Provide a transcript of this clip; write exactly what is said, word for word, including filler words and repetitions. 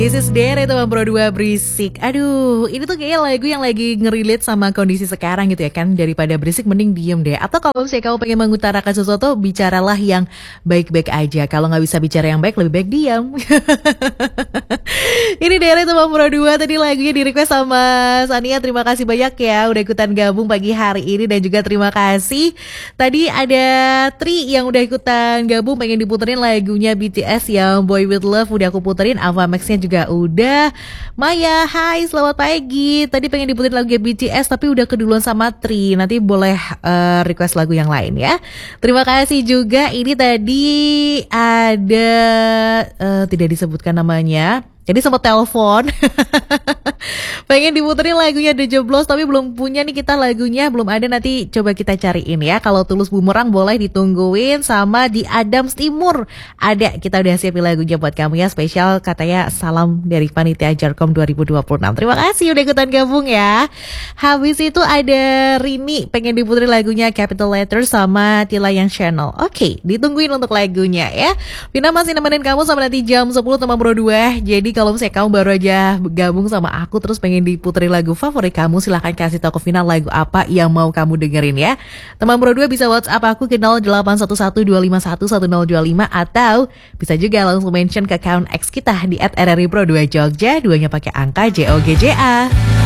This is Dere teman Pro dua berisik. Aduh, ini tuh kayaknya lagu yang lagi ngerelate sama kondisi sekarang gitu ya kan. Daripada berisik mending diem deh. Atau kalau misalnya kamu pengen mengutarakan sesuatu, bicaralah yang baik-baik aja. Kalau nggak bisa bicara yang baik, lebih baik diam. Ini Dere teman Pro dua, tadi lagunya di request sama Sania. Terima kasih banyak ya udah ikutan gabung pagi hari ini. Dan juga terima kasih tadi ada Tri yang udah ikutan gabung, pengen diputerin lagunya B T S yang Boy With Love. Udah aku puterin, Ava Max-nya juga udah. Maya, hai selamat pagi. Tadi pengen diputerin lagu B T S tapi udah keduluan sama Tri. Nanti boleh uh, request lagu yang lain ya. Terima kasih juga. Ini tadi ada uh, tidak disebutkan namanya, jadi sempat telepon pengen diputerin lagunya The Joblos tapi belum punya nih kita lagunya, belum ada, nanti coba kita cariin ya. Kalau Tulus Bumerang boleh ditungguin, sama di Adams Timur ada, kita udah siapin lagunya buat kamu ya, spesial katanya salam dari panitia Jarkom dua ribu dua puluh enam. Terima kasih udah ikutan gabung ya. Habis itu ada Rini pengen diputerin lagunya Capital Letter sama Tila yang Channel. Oke, ditungguin untuk lagunya ya. Vina masih nemenin kamu sampai nanti jam sepuluh teman Pro dua. Jadi kalau misalnya kamu baru aja gabung sama aku terus pengen diputerin lagu favorit kamu, silahkan kasih tahu ke Vina lagu apa yang mau kamu dengerin ya. Teman Pro dua bisa WhatsApp aku ke nol delapan satu satu dua lima satu satu nol dua lima, atau bisa juga langsung mention ke account X kita di et r r i pro dua Jogja, duanya pakai angka J O G J A.